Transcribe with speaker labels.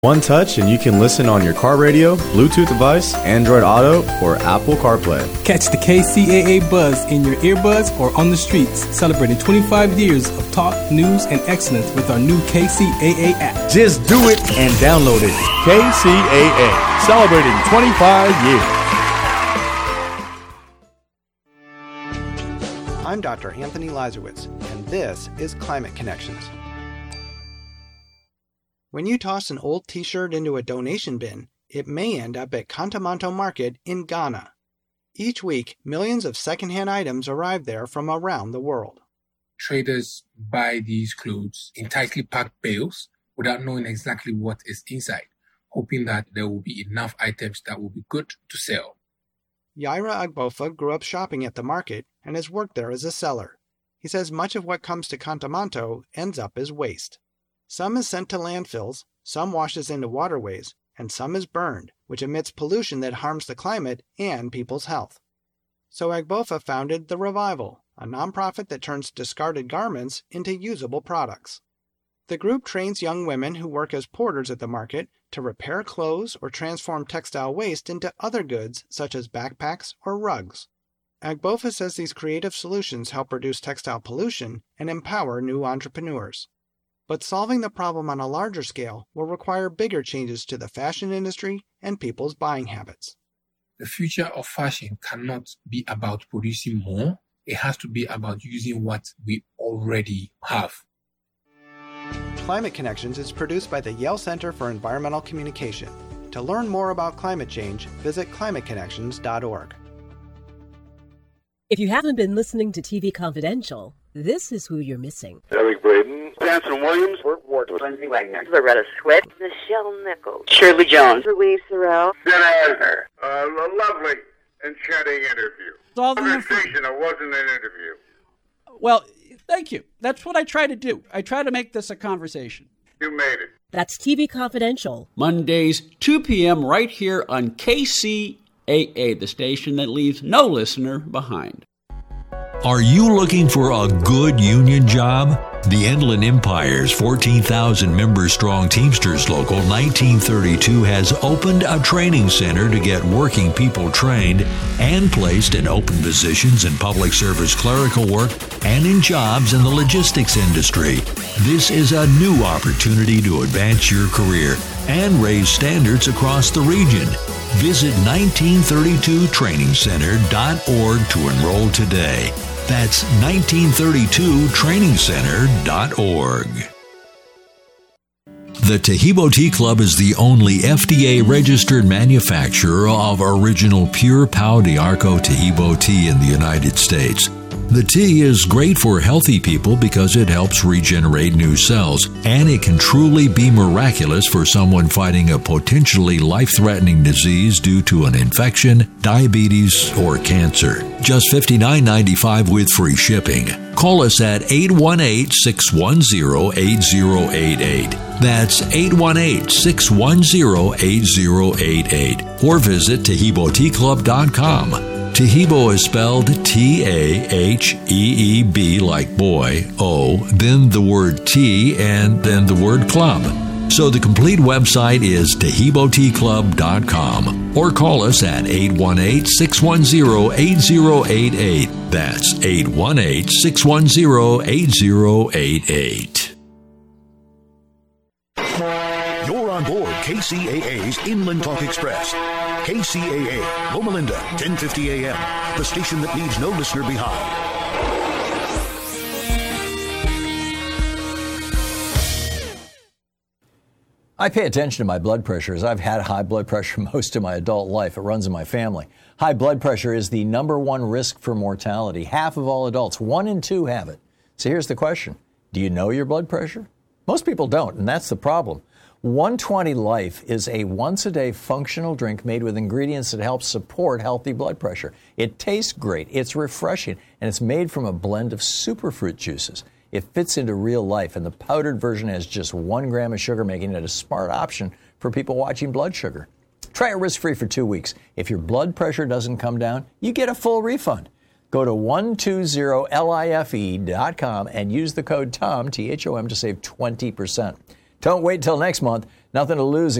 Speaker 1: One touch and you can listen on your car radio, Bluetooth device, Android Auto, or Apple CarPlay.
Speaker 2: Catch the KCAA buzz in your earbuds or on the streets, celebrating 25 years of talk, news, and excellence with our new KCAA app.
Speaker 3: Just do it and download it. KCAA, celebrating 25 years.
Speaker 4: I'm Dr. Anthony Lazarowitz, and this is Climate Connections. When you toss an old t-shirt into a donation bin, it may end up at Kantamanto Market in Ghana. Each week, millions of secondhand items arrive there from around the world.
Speaker 5: Traders buy these clothes in tightly packed bales without knowing exactly what is inside, hoping that there will be enough items that will be good to sell.
Speaker 4: Yaira Agbofa grew up shopping at the market and has worked there as a seller. He says much of what comes to Kantamanto ends up as waste. Some is sent to landfills, some washes into waterways, and some is burned, which emits pollution that harms the climate and people's health. So Agbofa founded The Revival, a nonprofit that turns discarded garments into usable products. The group trains young women who work as porters at the market to repair clothes or transform textile waste into other goods such as backpacks or rugs. Agbofa says these creative solutions help reduce textile pollution and empower new entrepreneurs. But solving the problem on a larger scale will require bigger changes to the fashion industry and people's buying habits.
Speaker 5: The future of fashion cannot be about producing more. It has to be about using what we already have.
Speaker 4: Climate Connections is produced by the Yale Center for Environmental Communication. To learn more about climate change, visit climateconnections.org.
Speaker 6: If you haven't been listening to TV Confidential, this is who you're missing.
Speaker 7: Eric Braden, Anson Williams, Burt Ward,
Speaker 8: Lindsay Wagner, Loretta Swett, Michelle Nichols, Shirley Jones, Louise Sorrell,
Speaker 7: Dan Eisner. A lovely and chatting interview. Conversation, it wasn't an interview.
Speaker 9: Well, thank you. That's what I try to do. I try to make this a conversation.
Speaker 7: You made it.
Speaker 6: That's TV Confidential.
Speaker 9: Mondays, 2 p.m. right here on KCAA, the station that leaves no listener behind.
Speaker 10: Are you looking for a good union job? The Inland Empire's 14,000-member-strong Teamsters Local 1932 has opened a training center to get working people trained and placed in open positions in public service clerical work and in jobs in the logistics industry. This is a new opportunity to advance your career and raise standards across the region. Visit 1932trainingcenter.org to enroll today. That's 1932trainingcenter.org. The Taheebo Tea Club is the only FDA-registered manufacturer of original pure Pau d'Arco Taheebo tea in the United States. The tea is great for healthy people because it helps regenerate new cells, and it can truly be miraculous for someone fighting a potentially life-threatening disease due to an infection, diabetes, or cancer. Just $59.95 with free shipping. Call us at 818-610-8088. That's 818-610-8088. Or visit TaheeboTeaClub.com. Taheebo is spelled T-A-H-E-E-B like boy, O, then the word tea, and then the word club. So the complete website is TaheeboTeaClub.com. Or call us at 818-610-8088. That's 818-610-8088.
Speaker 11: You're on board KCAA's Inland Talk Express. KCAA, Loma Linda, 1050 AM, the station that leaves no listener behind.
Speaker 12: I pay attention to my blood pressure as I've had high blood pressure most of my adult life. It runs in my family. High blood pressure is the number one risk for mortality. Half of all adults, 1 in 2 have it. So here's the question. Do you know your blood pressure? Most people don't, and that's the problem. 120 Life is a once-a-day functional drink made with ingredients that help support healthy blood pressure. It tastes great, it's refreshing, and it's made from a blend of superfruit juices. It fits into real life, and the powdered version has just 1 gram of sugar, making it a smart option for people watching blood sugar. Try it risk-free for 2 weeks. If your blood pressure doesn't come down, you get a full refund. Go to 120life.com and use the code TOM, T-H-O-M, to save 20%. Don't wait till next month. Nothing to lose.